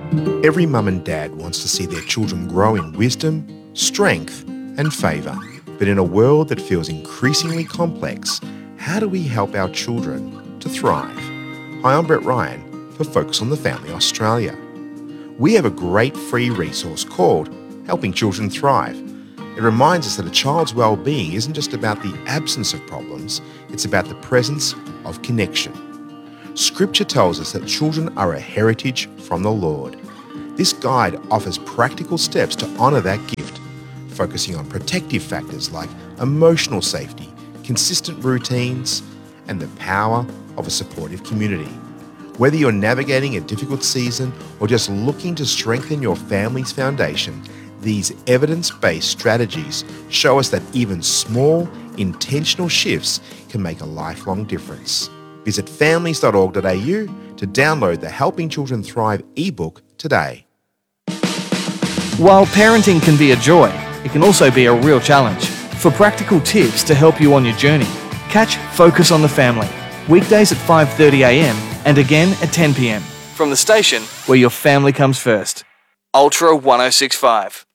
Every mum and dad wants to see their children grow in wisdom, strength, and favour. But in a world that feels increasingly complex, how do we help our children to thrive? Hi, I'm Brett Ryan for Focus on the Family Australia. We have a great free resource called Helping Children Thrive. It reminds us that a child's well-being isn't just about the absence of problems, it's about the presence of connection. Scripture tells us that children are a heritage from the Lord. This guide offers practical steps to honour that gift, focusing on protective factors like emotional safety, consistent routines, and the power of a supportive community. Whether you're navigating a difficult season or just looking to strengthen your family's foundation, these evidence-based strategies show us that even small, intentional shifts can make a lifelong difference. Visit families.org.au to download the Helping Children Thrive ebook today. While parenting can be a joy, it can also be a real challenge. For practical tips to help you on your journey, catch Focus on the Family, weekdays at 5:30am and again at 10pm, from the station where your family comes first. Ultra 1065.